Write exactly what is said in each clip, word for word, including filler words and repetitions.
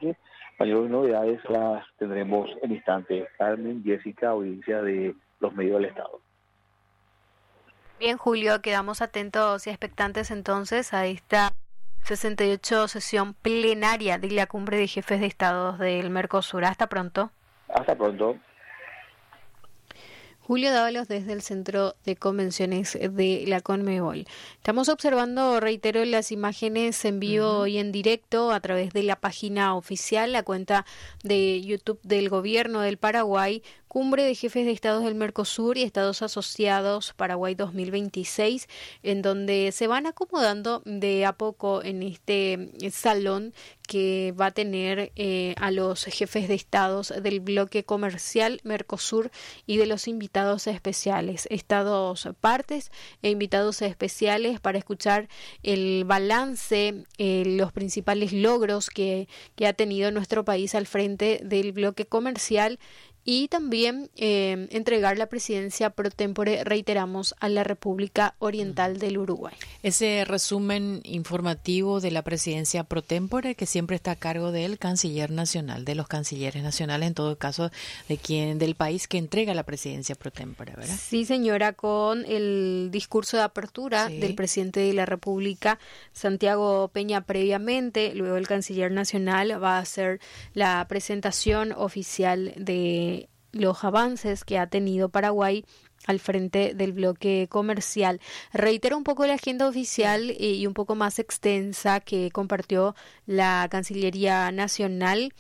que mayores novedades las tendremos en instantes. Carmen, Jessica, audiencia de los medios del Estado. Bien, Julio, quedamos atentos y expectantes entonces a esta sesenta y ocho sesión plenaria de la Cumbre de Jefes de Estados del Mercosur. Hasta pronto. Hasta pronto. Julio Dávalos desde el Centro de Convenciones de la Conmebol. Estamos observando, reitero, las imágenes en vivo uh-huh. y en directo a través de la página oficial, la cuenta de YouTube del Gobierno del Paraguay, Cumbre de Jefes de Estados del Mercosur y Estados Asociados Paraguay dos mil veintiséis, en donde se van acomodando de a poco en este salón que va a tener eh, a los jefes de estados del bloque comercial Mercosur y de los invitados especiales, estados partes e invitados especiales para escuchar el balance, eh, los principales logros que, que ha tenido nuestro país al frente del bloque comercial y también eh, entregar la presidencia pro tempore, reiteramos, a la República Oriental del Uruguay. Ese resumen informativo de la presidencia pro tempore que siempre está a cargo del canciller nacional, de los cancilleres nacionales, en todo caso de quien del país que entrega la presidencia pro tempore, ¿verdad? Sí, señora, con el discurso de apertura sí. del presidente de la República, Santiago Peña, previamente, luego el canciller nacional va a hacer la presentación oficial de los avances que ha tenido Paraguay al frente del bloque comercial. Reitero un poco la agenda oficial y un poco más extensa que compartió la Cancillería Nacional.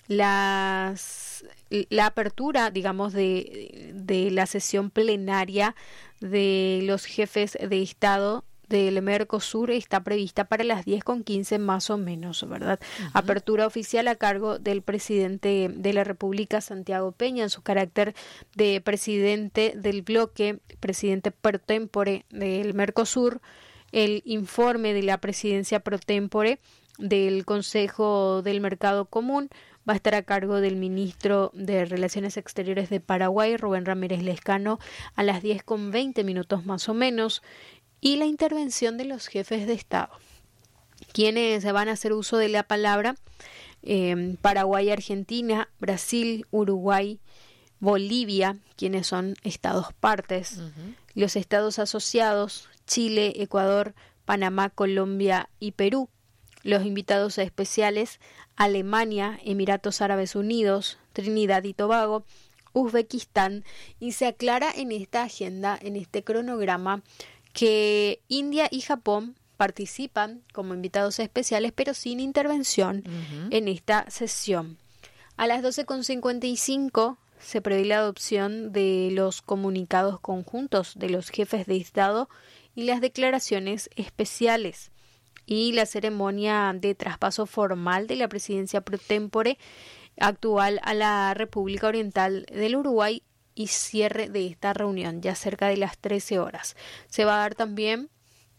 Las, la apertura, digamos, de, de la sesión plenaria de los jefes de Estado del Mercosur está prevista para las diez con quince más o menos, ¿verdad? Uh-huh. Apertura oficial a cargo del presidente de la República, Santiago Peña, en su carácter de presidente del bloque, presidente pro tempore del Mercosur. El informe de la presidencia pro tempore del Consejo del Mercado Común va a estar a cargo del ministro de Relaciones Exteriores de Paraguay, Rubén Ramírez Lescano, a las diez con veinte minutos más o menos. Y la intervención de los jefes de Estado, quienes van a hacer uso de la palabra eh, Paraguay, Argentina, Brasil, Uruguay, Bolivia, quienes son estados partes, uh-huh. los estados asociados, Chile, Ecuador, Panamá, Colombia y Perú, los invitados especiales, Alemania, Emiratos Árabes Unidos, Trinidad y Tobago, Uzbekistán, y se aclara en esta agenda, en este cronograma, que India y Japón participan como invitados especiales, pero sin intervención uh-huh. en esta sesión. A las doce con cincuenta y cinco se prevé la adopción de los comunicados conjuntos de los jefes de Estado y las declaraciones especiales y la ceremonia de traspaso formal de la presidencia pro tempore actual a la República Oriental del Uruguay y cierre de esta reunión ya cerca de las trece horas. Se va a dar también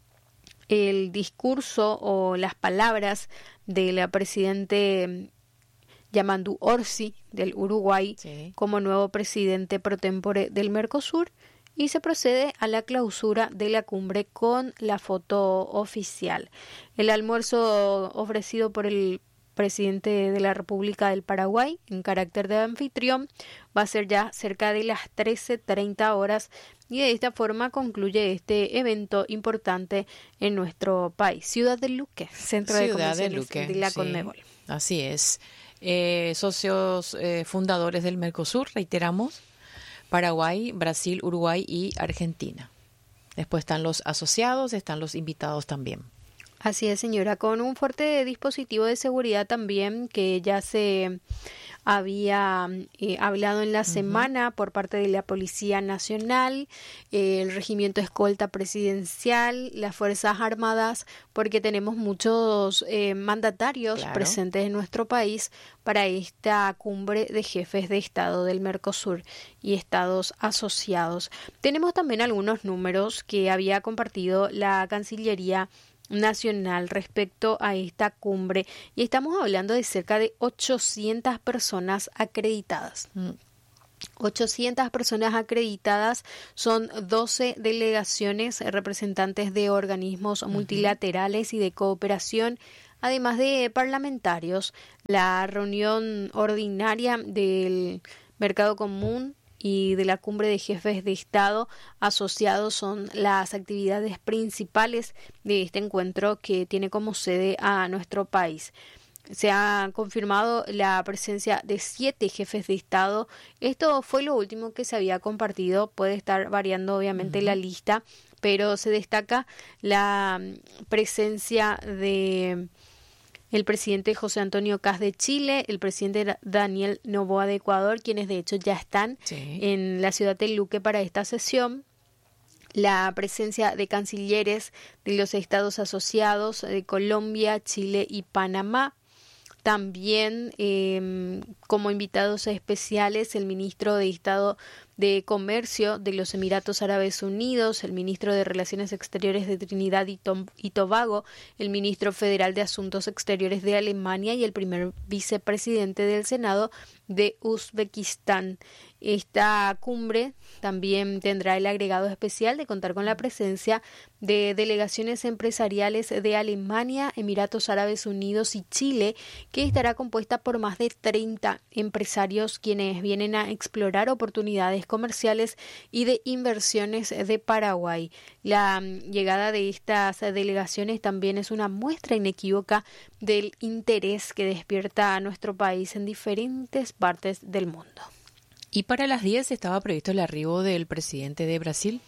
el discurso o las palabras de la presidente Yamandu Orsi del Uruguay sí. como nuevo presidente pro tempore del Mercosur y se procede a la clausura de la cumbre con la foto oficial. El almuerzo ofrecido por el presidente de la República del Paraguay, en carácter de anfitrión, va a ser ya cerca de las trece treinta horas y de esta forma concluye este evento importante en nuestro país. Ciudad de Luque, Centro Ciudad de Convenciones de, Luque, de la sí, Conmebol. Así es. Eh, socios eh, fundadores del Mercosur, reiteramos, Paraguay, Brasil, Uruguay y Argentina. Después están los asociados, están los invitados también. Así es, señora, con un fuerte dispositivo de seguridad también que ya se había eh, hablado en la uh-huh. semana por parte de la Policía Nacional, eh, el Regimiento Escolta Presidencial, las Fuerzas Armadas, porque tenemos muchos eh, mandatarios claro. presentes en nuestro país para esta cumbre de jefes de Estado del Mercosur y estados asociados. Tenemos también algunos números que había compartido la Cancillería Nacional respecto a esta cumbre y estamos hablando de cerca de ochocientas personas acreditadas. Mm. ochocientas personas acreditadas, son doce delegaciones representantes de organismos uh-huh. multilaterales y de cooperación además de parlamentarios. La reunión ordinaria del Mercado Común y de la Cumbre de Jefes de Estado asociados son las actividades principales de este encuentro que tiene como sede a nuestro país. Se ha confirmado la presencia de siete jefes de Estado. Esto fue lo último que se había compartido. Puede estar variando obviamente uh-huh. la lista, pero se destaca la presencia de el presidente José Antonio Kast de Chile, el presidente Daniel Noboa de Ecuador, quienes de hecho ya están sí. en la ciudad de Luque para esta sesión. La presencia de cancilleres de los estados asociados de Colombia, Chile y Panamá. También eh, como invitados especiales el ministro de Estado de Comercio de los Emiratos Árabes Unidos, el ministro de Relaciones Exteriores de Trinidad y, Tom- y Tobago, el ministro federal de Asuntos Exteriores de Alemania y el primer vicepresidente del Senado de Uzbekistán. Esta cumbre también tendrá el agregado especial de contar con la presencia de delegaciones empresariales de Alemania, Emiratos Árabes Unidos y Chile, que estará compuesta por más de treinta empresarios quienes vienen a explorar oportunidades comerciales y de inversiones de Paraguay. La llegada de estas delegaciones también es una muestra inequívoca del interés que despierta a nuestro país en diferentes partes del mundo. Y para las diez estaba previsto el arribo del presidente de Brasil.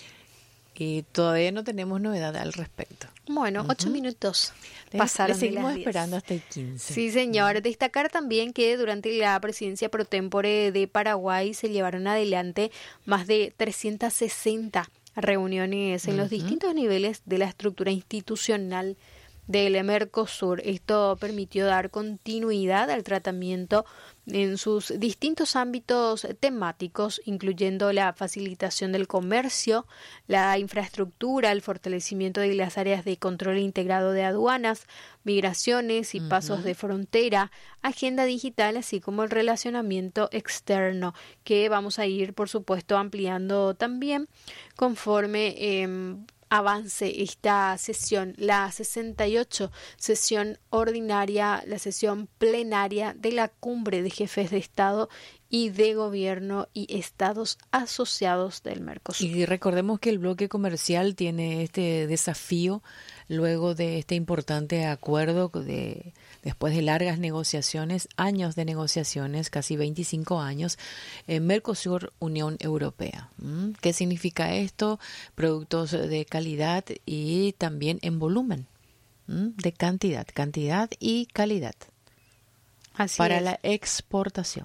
Y todavía no tenemos novedad al respecto. Bueno, uh-huh. ocho minutos pasaron. Le seguimos de las esperando hasta el quince. Sí, señor. Uh-huh. Destacar también que durante la presidencia pro tempore de Paraguay se llevaron adelante más de trescientas sesenta reuniones en uh-huh. los distintos niveles de la estructura institucional del Mercosur. Esto permitió dar continuidad al tratamiento en sus distintos ámbitos temáticos, incluyendo la facilitación del comercio, la infraestructura, el fortalecimiento de las áreas de control integrado de aduanas, migraciones y uh-huh. pasos de frontera, agenda digital, así como el relacionamiento externo, que vamos a ir, por supuesto, ampliando también conforme eh, avance esta sesión, la sesenta y ocho sesión ordinaria, la sesión plenaria de la Cumbre de Jefes de Estado y de Gobierno y Estados asociados del Mercosur. Y recordemos que el bloque comercial tiene este desafío luego de este importante acuerdo de después de largas negociaciones, años de negociaciones, casi veinticinco años, eh, Mercosur-Unión Europea. ¿Mm? ¿Qué significa esto? Productos de calidad y también en volumen, ¿Mm? de cantidad, cantidad y calidad. Así para es. La exportación.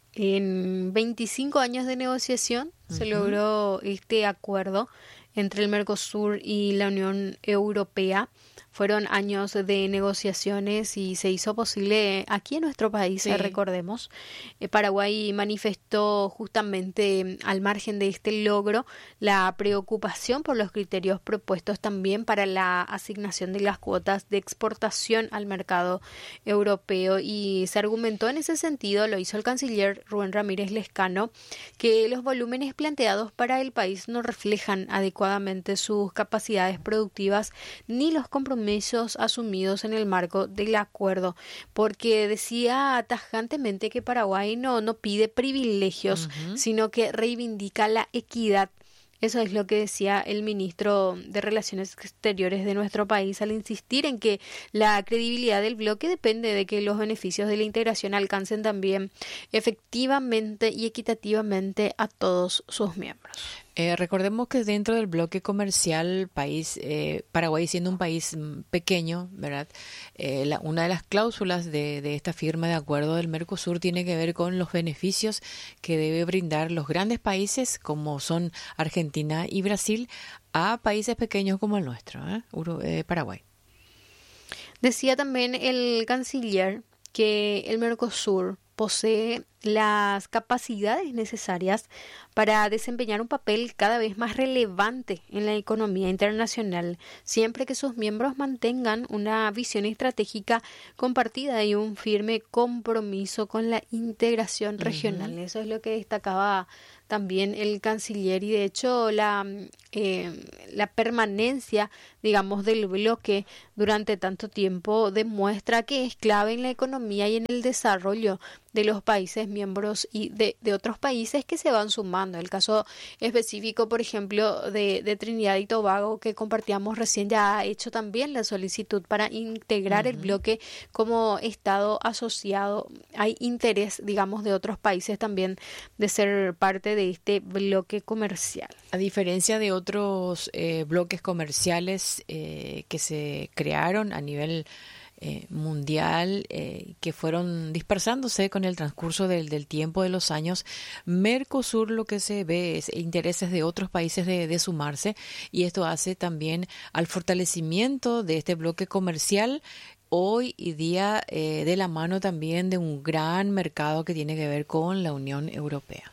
En veinticinco años de negociación uh-huh. se logró este acuerdo entre el Mercosur y la Unión Europea. Fueron años de negociaciones y se hizo posible aquí en nuestro país, sí. recordemos. Eh, Paraguay manifestó justamente al margen de este logro la preocupación por los criterios propuestos también para la asignación de las cuotas de exportación al mercado europeo y se argumentó en ese sentido, lo hizo el canciller Rubén Ramírez Lezcano, que los volúmenes planteados para el país no reflejan adecuadamente sus capacidades productivas ni los compromisos asumidos en el marco del acuerdo, porque decía tajantemente que Paraguay no, no pide privilegios, uh-huh. sino que reivindica la equidad. Eso es lo que decía el ministro de Relaciones Exteriores de nuestro país al insistir en que la credibilidad del bloque depende de que los beneficios de la integración alcancen también efectivamente y equitativamente a todos sus miembros. Eh, recordemos que dentro del bloque comercial, país eh, Paraguay siendo un país pequeño, ¿verdad? Eh, la, una de las cláusulas de, de esta firma de acuerdo del Mercosur tiene que ver con los beneficios que debe brindar los grandes países como son Argentina y Brasil a países pequeños como el nuestro, ¿eh? Uru- eh, Paraguay. Decía también el canciller que el Mercosur posee las capacidades necesarias para desempeñar un papel cada vez más relevante en la economía internacional, siempre que sus miembros mantengan una visión estratégica compartida y un firme compromiso con la integración regional. Uh-huh. Eso es lo que destacaba también el canciller, y de hecho la, eh, la permanencia, digamos, del bloque durante tanto tiempo demuestra que es clave en la economía y en el desarrollo de los países miembros y de, de otros países que se van sumando. El caso específico, por ejemplo, de, de Trinidad y Tobago, que compartíamos recién, ya ha hecho también la solicitud para integrar uh-huh. el bloque como Estado asociado. Hay interés, digamos, de otros países también de ser parte de este bloque comercial. A diferencia de otros eh, bloques comerciales eh, que se crearon a nivel Eh, mundial, eh, que fueron dispersándose con el transcurso del, del tiempo de los años, Mercosur lo que se ve es intereses de otros países de, de sumarse, y esto hace también al fortalecimiento de este bloque comercial hoy y día eh, de la mano también de un gran mercado que tiene que ver con la Unión Europea.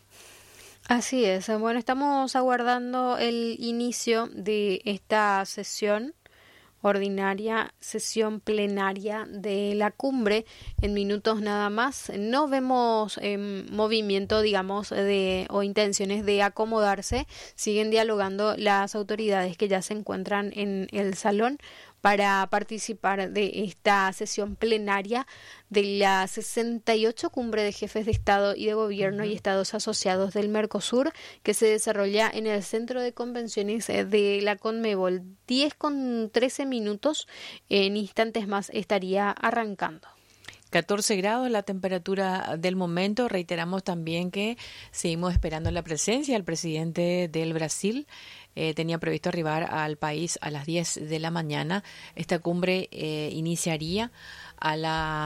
Así es. Bueno, estamos aguardando el inicio de esta sesión ordinaria, sesión plenaria de la cumbre en minutos nada más. No vemos eh, movimiento, digamos, de o intenciones de acomodarse. Siguen dialogando las autoridades que ya se encuentran en el salón para participar de esta sesión plenaria de la sesenta y ocho Cumbre de Jefes de Estado y de Gobierno uh-huh. y Estados Asociados del Mercosur, que se desarrolla en el Centro de Convenciones de la Conmebol. diez con trece minutos, en instantes más estaría arrancando. catorce grados la temperatura del momento. Reiteramos también que seguimos esperando la presencia del presidente del Brasil. Eh, tenía previsto arribar al país a las diez de la mañana. Esta cumbre eh, iniciaría a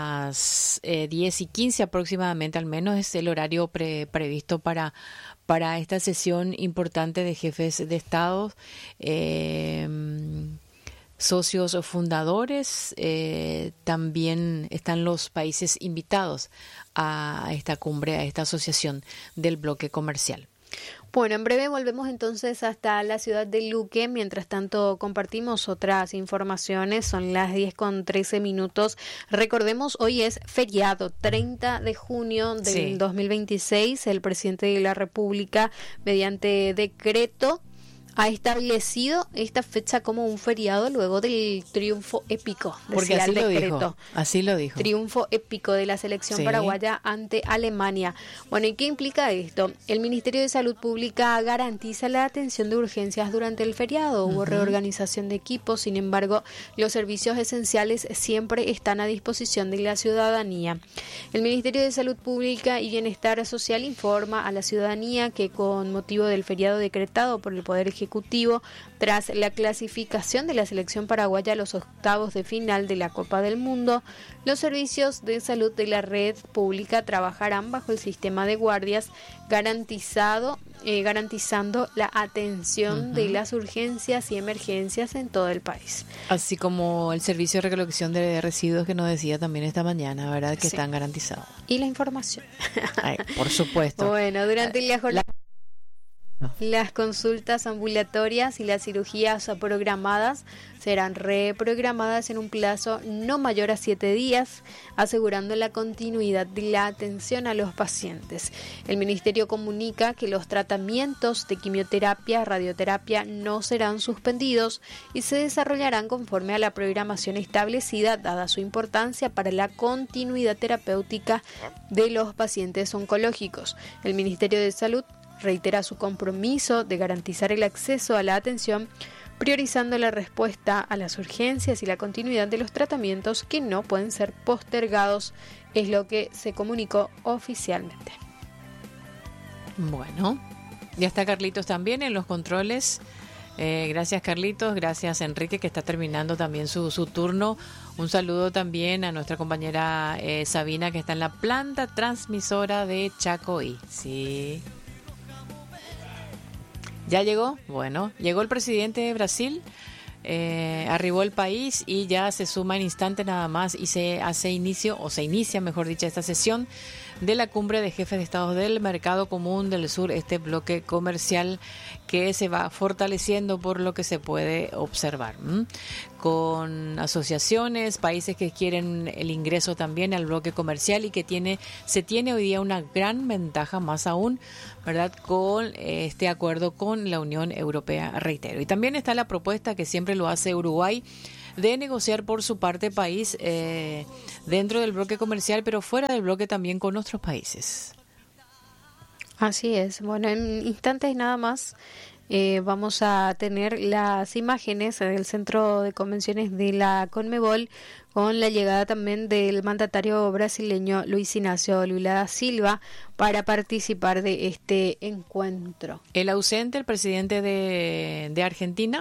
las eh, diez y quince aproximadamente, al menos es el horario pre- previsto para, para esta sesión importante de jefes de Estado. Eh, socios fundadores, eh, también están los países invitados a esta cumbre, a esta asociación del bloque comercial. Bueno, en breve volvemos entonces hasta la ciudad de Luque. Mientras tanto, compartimos otras informaciones. Son las diez con trece minutos. Recordemos, hoy es feriado, treinta de junio del sí. dos mil veintiséis. El presidente de la República, mediante decreto, ha establecido esta fecha como un feriado luego del triunfo épico. Porque así lo dijo. Así lo dijo. Triunfo épico de la selección sí. paraguaya ante Alemania. Bueno, ¿y qué implica esto? El Ministerio de Salud Pública garantiza la atención de urgencias durante el feriado. Hubo uh-huh. reorganización de equipos, sin embargo, los servicios esenciales siempre están a disposición de la ciudadanía. El Ministerio de Salud Pública y Bienestar Social informa a la ciudadanía que con motivo del feriado decretado por el Poder Ejecutivo Ejecutivo, tras la clasificación de la selección paraguaya a los octavos de final de la Copa del Mundo, los servicios de salud de la red pública trabajarán bajo el sistema de guardias garantizado, eh, garantizando la atención uh-huh. de las urgencias y emergencias en todo el país. Así como el servicio de recolección de residuos que nos decía también esta mañana, ¿verdad? Que sí. están garantizados. Y la información. Ay, por supuesto. Bueno, durante la jornada... La... Las consultas ambulatorias y las cirugías programadas serán reprogramadas en un plazo no mayor a siete días, asegurando la continuidad de la atención a los pacientes. El Ministerio comunica que los tratamientos de quimioterapia, radioterapia no serán suspendidos y se desarrollarán conforme a la programación establecida, dada su importancia para la continuidad terapéutica de los pacientes oncológicos. El Ministerio de Salud reitera su compromiso de garantizar el acceso a la atención, priorizando la respuesta a las urgencias y la continuidad de los tratamientos que no pueden ser postergados, es lo que se comunicó oficialmente. Bueno, ya está Carlitos también en los controles. Eh, gracias Carlitos, gracias Enrique, que está terminando también su, su turno. Un saludo también a nuestra compañera eh, Sabina, que está en la planta transmisora de Chacoí. Sí. ¿Ya llegó? Bueno, llegó el presidente de Brasil, eh, arribó al país y ya se suma en instantes nada más y se hace inicio, o se inicia, mejor dicho, esta sesión de la cumbre de jefes de estados del Mercado Común del Sur, este bloque comercial que se va fortaleciendo por lo que se puede observar, ¿m? Con asociaciones, países que quieren el ingreso también al bloque comercial y que tiene se tiene hoy día una gran ventaja, más aún, ¿verdad?, con este acuerdo con la Unión Europea, reitero. Y también está la propuesta que siempre lo hace Uruguay de negociar por su parte país eh, dentro del bloque comercial, pero fuera del bloque también con otros países. Así es. Bueno, en instantes nada más eh, vamos a tener las imágenes del Centro de Convenciones de la Conmebol con la llegada también del mandatario brasileño Luis Inácio Lula da Silva para participar de este encuentro. El ausente, el presidente de, de Argentina,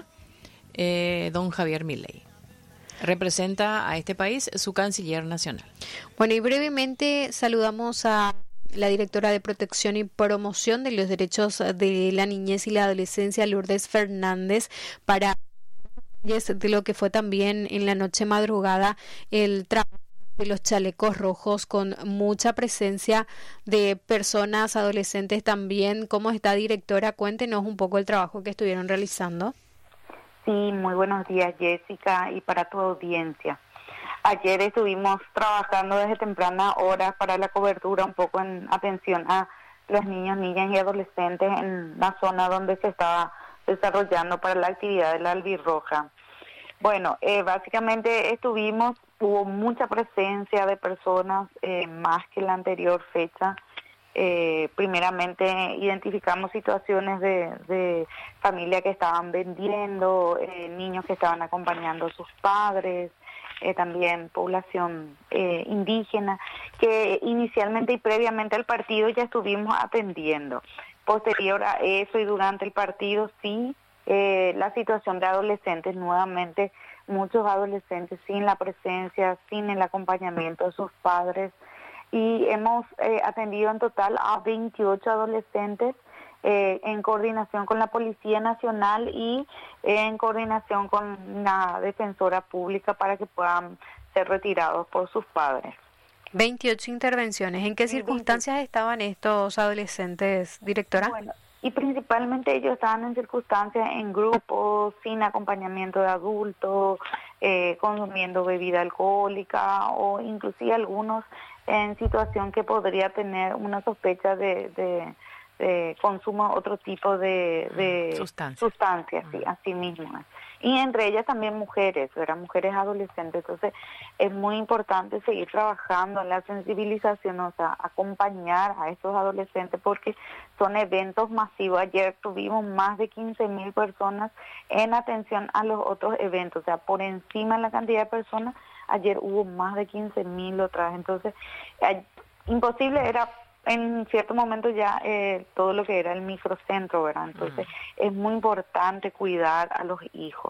eh, don Javier Milei. Representa a este país su canciller nacional. Bueno, y brevemente saludamos a la directora de Protección y Promoción de los Derechos de la Niñez y la Adolescencia, Lourdes Fernández, para de lo que fue también en la noche madrugada el trabajo de los chalecos rojos, con mucha presencia de personas, adolescentes también. ¿Cómo está, directora? Cuéntenos un poco el trabajo que estuvieron realizando. Sí, muy buenos días, Jessica, y para tu audiencia. Ayer estuvimos trabajando desde temprana hora para la cobertura, un poco en atención a los niños, niñas y adolescentes en la zona donde se estaba desarrollando para la actividad de la albirroja. Bueno, eh, básicamente estuvimos, hubo mucha presencia de personas, eh, más que la anterior fecha. Eh, primeramente identificamos situaciones de, de familia que estaban vendiendo, eh, niños que estaban acompañando a sus padres, eh, también población eh, indígena, que inicialmente y previamente al partido ya estuvimos atendiendo. Posterior a eso y durante el partido, sí, eh, la situación de adolescentes, nuevamente muchos adolescentes sin la presencia, sin el acompañamiento de sus padres, y hemos eh, atendido en total a veintiocho adolescentes eh, en coordinación con la Policía Nacional y eh, en coordinación con la Defensora Pública para que puedan ser retirados por sus padres. veintiocho intervenciones. ¿En qué circunstancias estaban estos adolescentes, directora? Bueno, y principalmente ellos estaban en circunstancias en grupos, sin acompañamiento de adultos, eh, consumiendo bebida alcohólica o inclusive algunos en situación que podría tener una sospecha de, de, de consumo de otro tipo de, de Sustancia. sustancias, sí, así mismo. Y entre ellas también mujeres, eran mujeres adolescentes. Entonces es muy importante seguir trabajando en la sensibilización, o sea, acompañar a estos adolescentes porque son eventos masivos. Ayer tuvimos más de quince mil personas en atención a los otros eventos, o sea, por encima de la cantidad de personas. Ayer hubo más de quince mil otra vez, entonces eh, imposible era en cierto momento ya eh, todo lo que era el microcentro, ¿verdad? Entonces uh-huh. es muy importante cuidar a los hijos.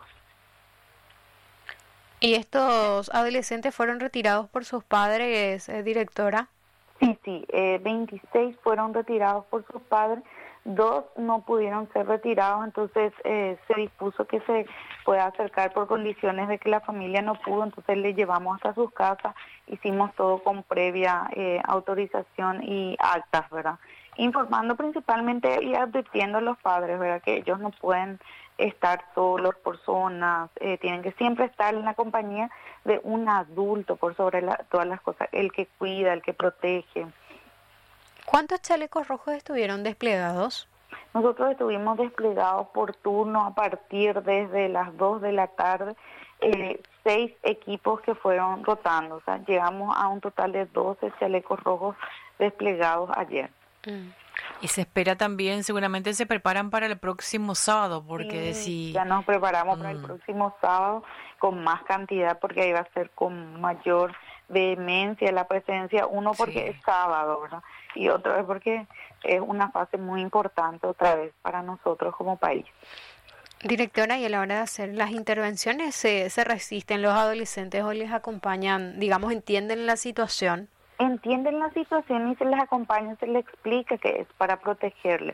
¿Y estos adolescentes fueron retirados por sus padres, eh, directora? Sí, sí, eh, veintiséis fueron retirados por sus padres, dos no pudieron ser retirados, entonces eh, se dispuso que se pueda acercar por condiciones de que la familia no pudo, entonces le llevamos hasta sus casas, hicimos todo con previa eh, autorización y actas, ¿verdad? Informando principalmente y advirtiendo a los padres, ¿verdad? Que ellos no pueden estar solos por zonas, eh, tienen que siempre estar en la compañía de un adulto por sobre la, todas las cosas, el que cuida, el que protege. ¿Cuántos chalecos rojos estuvieron desplegados? Nosotros estuvimos desplegados por turno a partir desde las dos de la tarde, eh, seis equipos que fueron rotando, o sea, llegamos a un total de doce chalecos rojos desplegados ayer. Mm. Y se espera también, seguramente se preparan para el próximo sábado, porque sí, si... ya nos preparamos mm. para el próximo sábado con más cantidad, porque ahí va a ser con mayor vehemencia la presencia, uno porque sí. es sábado, ¿verdad? Y otro es porque es una fase muy importante otra vez para nosotros como país. Directora, y a la hora de hacer las intervenciones, ¿se, se resisten los adolescentes o les acompañan, digamos, entienden la situación? Entienden la situación y se les acompaña, se les explica que es para protegerles.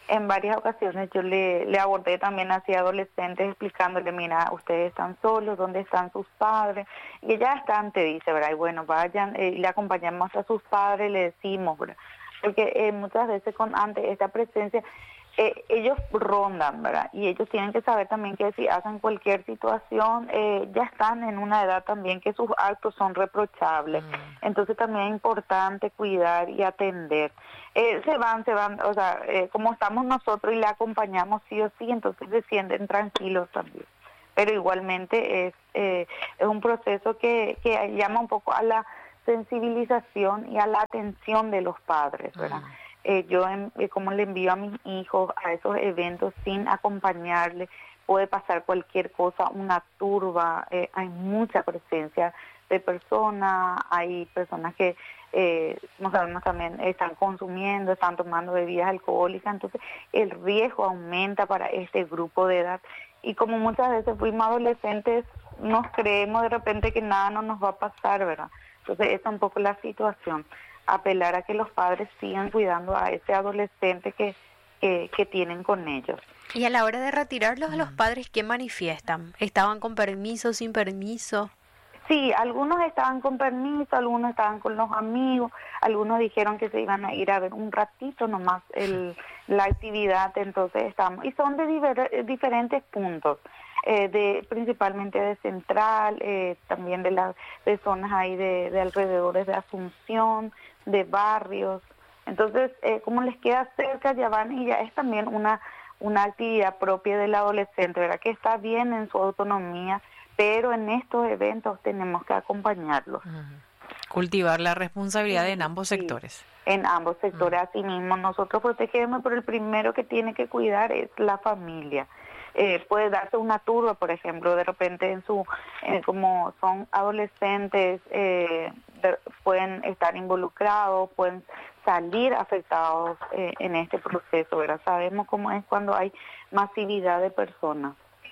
en varias ocasiones yo le, le abordé también hacia adolescentes explicándole, mira, ustedes están solos, ¿dónde están sus padres? Y ella bastante dice, ¿verdad? Y bueno, vayan, eh, y le acompañamos a sus padres, le decimos, ¿verdad? Porque eh, muchas veces con ante esta presencia, eh, ellos rondan, ¿verdad? Y ellos tienen que saber también que si hacen cualquier situación, eh, ya están en una edad también que sus actos son reprochables. Mm. Entonces también es importante cuidar y atender. Eh, se van, se van, o sea, eh, como estamos nosotros y le acompañamos sí o sí, entonces se sienten tranquilos también. Pero igualmente es, eh, es un proceso que, que llama un poco a la sensibilización y a la atención de los padres, ¿verdad? Mm. Eh, yo, eh, como le envío a mis hijos a esos eventos sin acompañarle, puede pasar cualquier cosa, una turba, eh, hay mucha presencia de personas, hay personas que, eh, como sabemos también, están consumiendo, están tomando bebidas alcohólicas, entonces el riesgo aumenta para este grupo de edad. Y como muchas veces fuimos adolescentes, nos creemos de repente que nada no nos va a pasar, ¿verdad? Entonces esa es un poco la situación. Apelar a que los padres sigan cuidando a ese adolescente que, que, que tienen con ellos. Y a la hora de retirarlos a los padres, ¿qué manifiestan? ¿Estaban con permiso, sin permiso? Sí, algunos estaban con permiso, algunos estaban con los amigos, algunos dijeron que se iban a ir a ver un ratito nomás el, la actividad, entonces estamos, y son de diver, diferentes puntos. Eh, de principalmente de Central, eh, también de las de zonas ahí de, de alrededores de Asunción, de barrios. Entonces, eh, como les queda cerca, ya van y ya es también una una actividad propia del adolescente, ¿verdad? Que está bien en su autonomía, pero en estos eventos tenemos que acompañarlos. Uh-huh. Cultivar la responsabilidad sí, en ambos sí, sectores. En ambos sectores, uh-huh. Así mismo, nosotros protegemos, pero el primero que tiene que cuidar es la familia. Eh, puede darse una turba, por ejemplo, de repente en su, eh, como son adolescentes, eh, de, pueden estar involucrados, pueden salir afectados eh, en este proceso, ¿verdad? Sabemos cómo es cuando hay masividad de personas.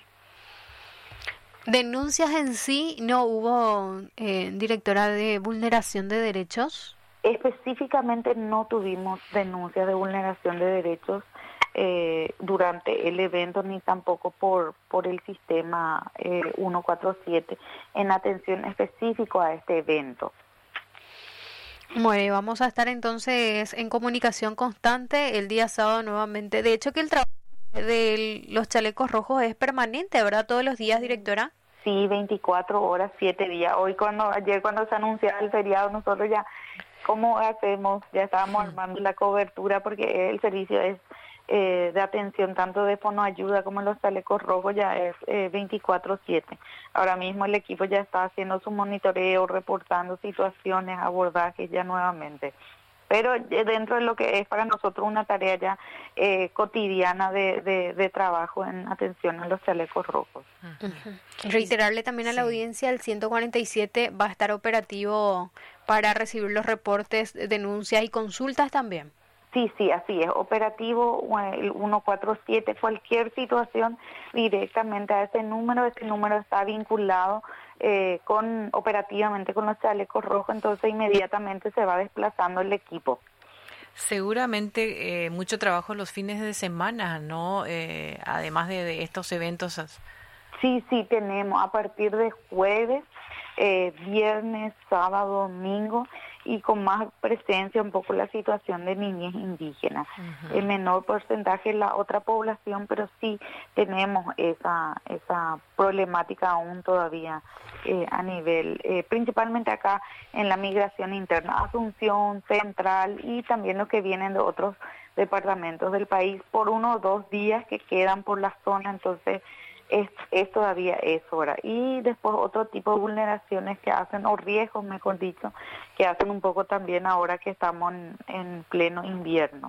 ¿Denuncias en sí no hubo, eh, directora, de vulneración de derechos? Específicamente no tuvimos denuncias de vulneración de derechos Eh, durante el evento ni tampoco por por el sistema eh, ciento cuarenta y siete en atención específico a este evento. Bueno, vamos a estar entonces en comunicación constante el día sábado nuevamente. De hecho que el trabajo de los chalecos rojos es permanente, ¿verdad? Todos los días, directora. Sí, veinticuatro horas, siete días. Hoy cuando ayer cuando se anunciaba el feriado nosotros ya, ¿cómo hacemos? Ya estábamos armando la cobertura porque el servicio es Eh, de atención tanto de fonoayuda como los chalecos rojos ya es eh, veinticuatro siete. Ahora mismo el equipo ya está haciendo su monitoreo, reportando situaciones, abordajes ya nuevamente. Pero eh, dentro de lo que es para nosotros una tarea ya eh, cotidiana de, de, de trabajo en atención a los chalecos rojos. Uh-huh. Reiterarle también a la sí. audiencia, el ciento cuarenta y siete va a estar operativo para recibir los reportes, denuncias y consultas también. Sí, sí, así es, operativo el ciento cuarenta y siete, cualquier situación directamente a ese número, ese número está vinculado eh, con operativamente con los chalecos rojos, entonces inmediatamente se va desplazando el equipo. Seguramente eh, mucho trabajo los fines de semana, ¿no? Eh, además de, de estos eventos. Sí, sí, tenemos a partir de jueves, eh, viernes, sábado, domingo, y con más presencia un poco la situación de niñez indígenas. Uh-huh. En menor porcentaje la otra población, pero sí tenemos esa esa problemática aún todavía eh, a nivel, eh, principalmente acá en la migración interna, Asunción, Central y también los que vienen de otros departamentos del país por uno o dos días que quedan por la zona, entonces Es, es todavía eso, ¿verdad? Y después otro tipo de vulneraciones que hacen, o riesgos, mejor dicho, que hacen un poco también ahora que estamos en, en pleno invierno.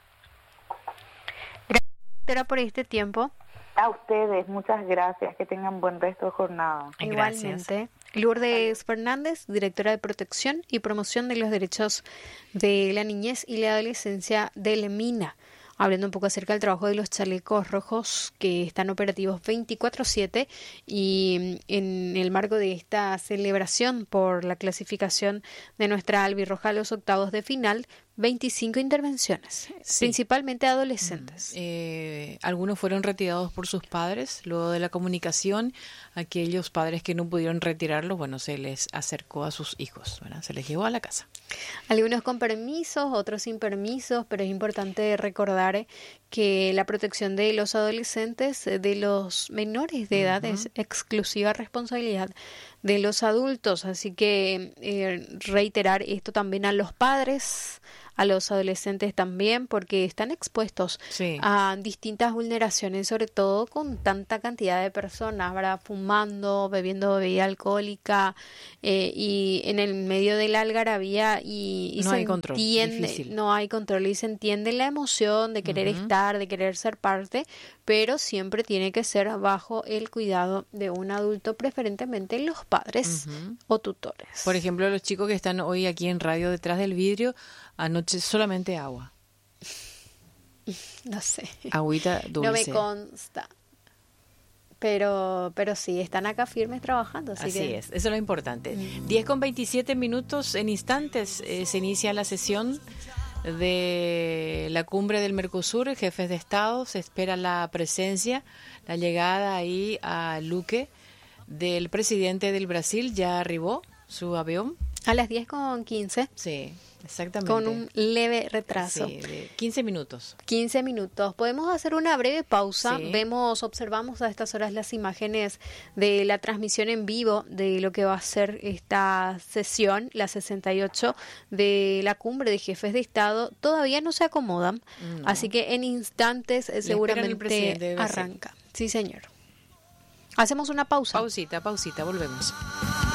Gracias por este tiempo. A ustedes, muchas gracias, que tengan buen resto de jornada. Igualmente. Lourdes Fernández, directora de Protección y Promoción de los Derechos de la Niñez y la Adolescencia del MINA, hablando un poco acerca del trabajo de los chalecos rojos que están operativos veinticuatro siete y en el marco de esta celebración por la clasificación de nuestra albirroja a los octavos de final, veinticinco intervenciones, sí. principalmente adolescentes. Mm. Eh, algunos fueron retirados por sus padres. Luego de la comunicación, aquellos padres que no pudieron retirarlos, bueno, se les acercó a sus hijos, ¿verdad? Se les llevó a la casa. Algunos con permisos, otros sin permisos, pero es importante recordar que la protección de los adolescentes, de los menores de edad, uh-huh. es exclusiva responsabilidad de los adultos. Así que eh, reiterar esto también a los padres, a los adolescentes también, porque están expuestos sí. a distintas vulneraciones, sobre todo con tanta cantidad de personas, ¿verdad? Fumando, bebiendo bebida alcohólica eh, y en el medio de la algarabía y, y no se hay control, entiende, difícil. no hay control y se entiende la emoción de querer uh-huh. estar, de querer ser parte, pero siempre tiene que ser bajo el cuidado de un adulto, preferentemente los padres uh-huh. o tutores. Por ejemplo, los chicos que están hoy aquí en radio detrás del vidrio, anoche solamente agua. No sé. Agüita dulce. No me consta. Pero, pero sí, están acá firmes trabajando. Así, así que... es, eso es lo importante. Mm. diez con veintisiete minutos, en instantes eh, se inicia la sesión de la cumbre del Mercosur, jefes de Estado, se espera la presencia, la llegada ahí a Luque del presidente del Brasil, ya arribó su avión. A las diez con quince. Sí, exactamente. Con un leve retraso. Sí, de quince minutos. quince minutos. Podemos hacer una breve pausa. Sí. Vemos, observamos a estas horas las imágenes de la transmisión en vivo de lo que va a ser esta sesión, la sesenta y ocho de la cumbre de jefes de Estado. Todavía no se acomodan, no. Así que en instantes eh, seguramente arranca. Sí, señor. Hacemos una pausa. Pausita, pausita, volvemos.